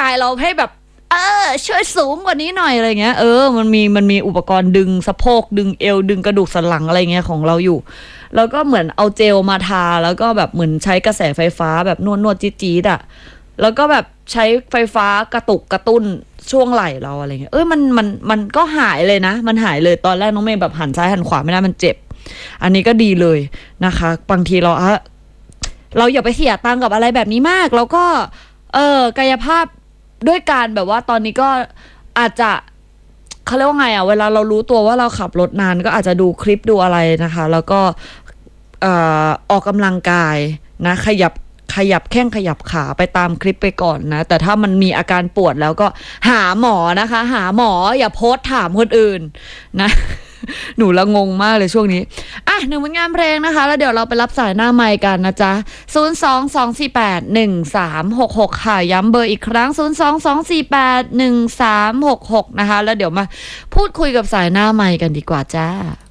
ายเราให้แบบช่วยสูงกว่านี้หน่อยอะไรเงี้ยมันมีอุปกรณ์ดึงสะโพกดึงเอวดึงกระดูกสันหลังอะไรเงี้ยของเราอยู่แล้วก็เหมือนเอาเจลมาทาแล้วก็แบบเหมือนใช้กระแสไฟฟ้าแบบนวดจี๊ดๆอ่ะแล้วก็แบบใช้ไฟฟ้ากระตุกกระตุ้นช่วงไหล่เราอะไรเงี้ยมันก็หายเลยนะมันหายเลยตอนแรกน้องเมย์แบบหันซ้ายหันขวาไม่ได้มันเจ็บอันนี้ก็ดีเลยนะคะบางทีเราอย่าไปเสียตังค์กับอะไรแบบนี้มากแล้วก็กายภาพด้วยการแบบว่าตอนนี้ก็อาจจะเขาเรียกว่าไงเวลาเรารู้ตัวว่าเราขับรถนานก็อาจจะดูคลิปดูอะไรนะคะแล้วก็ออกกำลังกายนะขยับแข้งขยับขาไปตามคลิปไปก่อนนะแต่ถ้ามันมีอาการปวดแล้วก็หาหมอนะคะหาหมออย่าโพสต์ถามคนอื่นนะหนูละงงมากเลยช่วงนี้หนึ่งผลงานเพลงนะคะแล้วเดี๋ยวเราไปรับสายหน้าไมค์กันนะจ๊ะ022481366ค่ะย้ำเบอร์อีกครั้ง022481366นะคะแล้วเดี๋ยวมาพูดคุยกับสายหน้าไมค์กันดีกว่าจ้า